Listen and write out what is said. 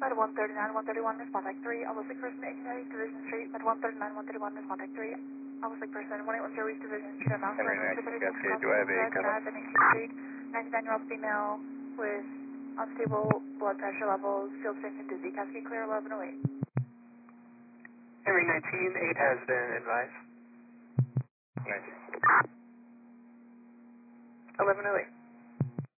Med 139, 131, respond like 3. I was like person 89 East Division Street. Med 139, 131, respond like 3. I was like person 1810 East Division Street. I'm Henry 19 Cascade, do I have a cutoff? 99-year-old female with unstable blood pressure levels, field faint and dizzy. Cascade clear 1108. Henry 19, 8 has been advised. 19. 1108.